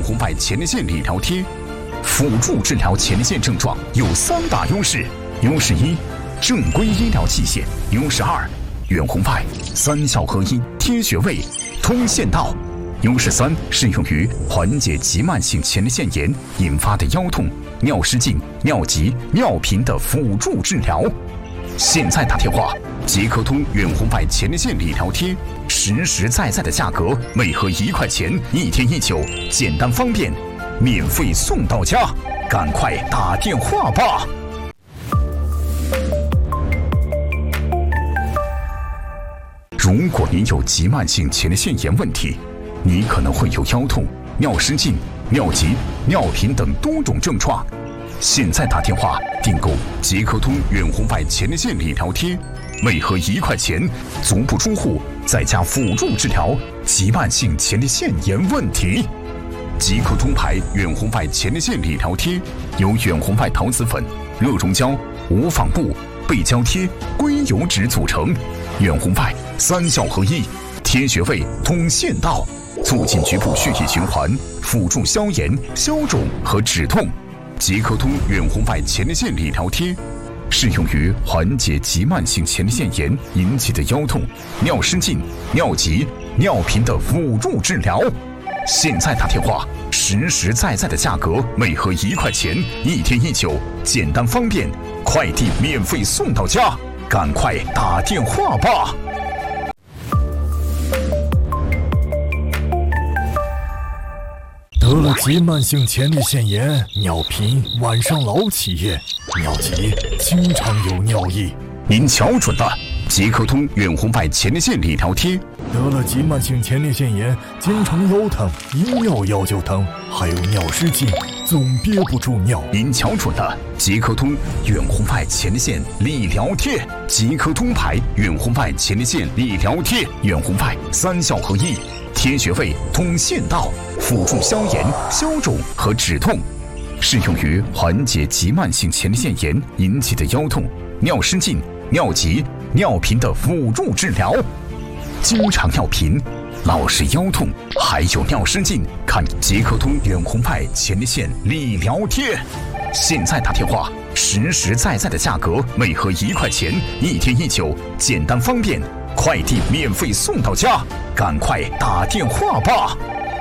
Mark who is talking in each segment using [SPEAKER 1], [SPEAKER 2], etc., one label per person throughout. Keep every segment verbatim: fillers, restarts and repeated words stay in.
[SPEAKER 1] 红外前列腺理疗贴，辅助治疗前列腺症状有三大优势：优势一，正规医疗器械；优势二，远红外三效合一，贴穴位，通线道；优势三，适用于缓解急慢性前列腺炎引发的腰痛、尿失禁、尿急、尿频的辅助治疗。现在打电话，捷克通远红外前列腺理疗贴，实实在在的价格，每盒一块钱，一天一九，简单方便，免费送到家，赶快打电话吧！如果您有急慢性前列腺炎问题，你可能会有腰痛、尿失禁、尿急、尿频等多种症状。现在打电话订购捷克通远红外前列腺理疗贴，每盒一块钱，足不出户，在家辅助治疗急慢性前列腺炎问题。捷克通牌远红外前列腺理疗贴由远红外陶瓷粉、热熔胶、无纺布、背胶贴、硅油脂组成，远红外三效合一，贴穴位，通线道，促进局部血液循环，辅助消炎、消肿和止痛。捷克通远红外前列腺理疗贴适用于缓解急慢性前列腺炎引起的腰痛、尿失禁、尿急、尿频的辅助治疗。现在打电话，实实在在的价格，每盒一块钱，一天一九，简单方便，快递免费送到家，赶快打电话吧！
[SPEAKER 2] 得了急慢性前列腺炎，尿频，晚上老起夜，尿急，经常有尿意。
[SPEAKER 1] 您瞧准了，捷克通远红外前列腺理疗贴。
[SPEAKER 2] 得了急慢性前列腺炎，经常腰疼，一尿药就疼，还有尿失禁，总憋不住尿。
[SPEAKER 1] 您瞧准了，捷克通远红外前列腺理疗贴，捷克通牌远红外前列腺理疗贴，远红外三效合一，贴穴位，通线道，辅助消炎、消肿和止痛，适用于缓解急慢性前列腺炎引起的腰痛、尿失禁、尿急、尿频的辅助治疗。经常尿频、老是腰痛，还有尿失禁，看捷克通远红外前列腺理疗贴。现在打电话，实实在在的价格，每盒一块钱，一天一九，简单方便，快递免费送到家，赶快打电话吧！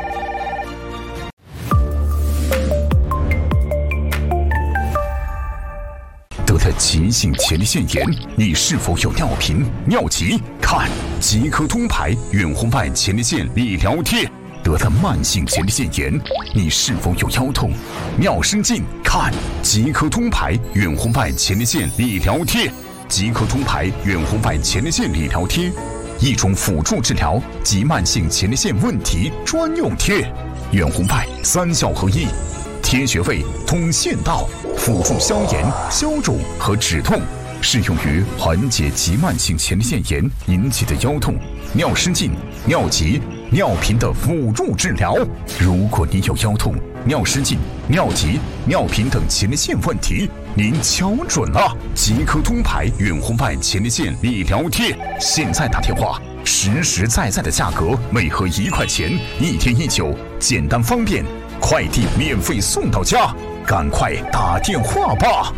[SPEAKER 1] 得了急性前列腺炎，你是否有尿频、尿急？看捷克通牌远红外前列腺理疗贴。得了慢性前列腺炎，你是否有腰痛、尿失禁？看捷克通牌远红外前列腺理疗贴。捷克通牌远红外前列腺理疗贴，一种辅助治疗急慢性前列腺问题专用贴，远红外三效合一，贴穴位，通线道，辅助消炎、消肿和止痛，适用于缓解急慢性前列腺炎引起的腰痛、尿失禁、尿急、尿频的辅助治疗。如果你有腰痛、尿失禁、尿急、尿频等前列腺问题，您瞧准了，捷克通牌远红外前列腺理疗贴。现在打电话，实实在在的价格，每盒一块钱，一天一九，简单方便，快递免费送到家，赶快打电话吧！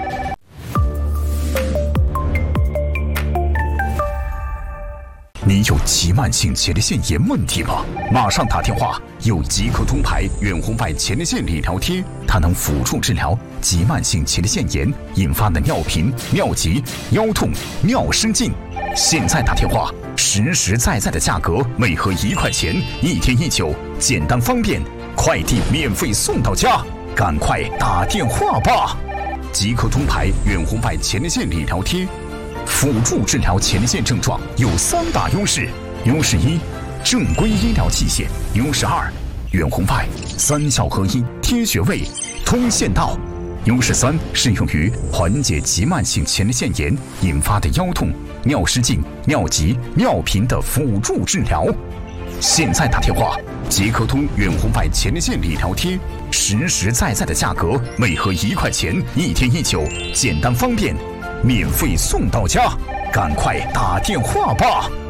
[SPEAKER 1] 你有急慢性前列腺炎问题吗？马上打电话，有捷克通牌远红外前列腺理疗贴，它能辅助治疗急慢性前列腺炎引发的尿频、尿急、腰痛、尿失禁。现在打电话，实实在在的价格，每盒一块钱，一天一九，简单方便，快递免费送到家，赶快打电话吧！捷克通牌远红外前列腺理疗贴。辅助治疗前列腺症状有三大优势：优势一，正规医疗器械；优势二，远红外三效合一，贴穴位，通线道；优势三，适用于缓解急慢性前列腺炎引发的腰痛、尿失禁、尿急、尿频的辅助治疗。现在打电话，捷克通远红外前列腺理疗贴，实实在在的价格，每盒一块钱，一天一九，简单方便，免费送到家，赶快打电话吧！